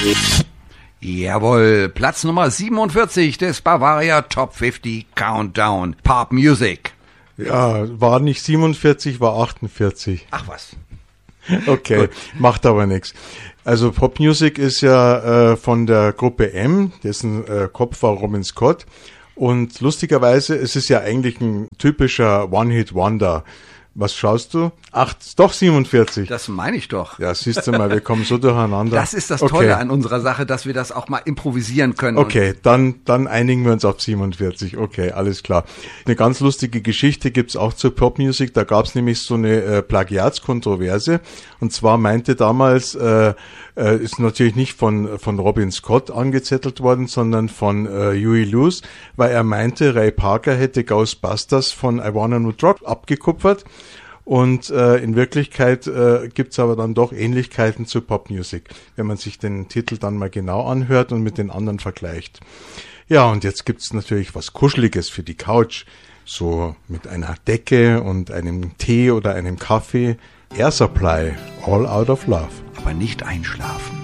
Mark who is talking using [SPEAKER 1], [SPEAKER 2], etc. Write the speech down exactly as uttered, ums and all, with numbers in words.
[SPEAKER 1] Jawohl, Platz Nummer siebenundvierzig des Bavaria Top fünfzig Countdown, Pop Music.
[SPEAKER 2] Ja, war nicht siebenundvierzig, war achtundvierzig.
[SPEAKER 1] Ach was.
[SPEAKER 2] Okay, macht aber nichts. Also Pop Music ist ja äh, von der Gruppe M, dessen äh, Kopf war Robin Scott. Und lustigerweise ist es ja eigentlich ein typischer One-Hit-Wonder. Was schaust du? Ach, doch siebenundvierzig.
[SPEAKER 1] Das meine ich doch.
[SPEAKER 2] Ja, siehst du mal, wir kommen so durcheinander.
[SPEAKER 1] Das ist das
[SPEAKER 2] okay.
[SPEAKER 1] Tolle an unserer Sache, dass wir das auch mal improvisieren können.
[SPEAKER 2] Okay, dann dann einigen wir uns auf siebenundvierzig. Okay, alles klar. Eine ganz lustige Geschichte gibt's auch zur Popmusik. Da gab's nämlich so eine äh, Plagiatskontroverse. Und zwar meinte damals, äh, äh, ist natürlich nicht von von Robin Scott angezettelt worden, sondern von äh, Huey Lewis, weil er meinte, Ray Parker hätte Ghostbusters von I Wanna Know Drop abgekupfert. Und äh, in Wirklichkeit äh, gibt's aber dann doch Ähnlichkeiten zu Popmusik, wenn man sich den Titel dann mal genau anhört und mit den anderen vergleicht. Ja, und jetzt gibt's natürlich was Kuscheliges für die Couch, so mit einer Decke und einem Tee oder einem Kaffee. Air Supply, All Out of Love.
[SPEAKER 1] Aber nicht einschlafen.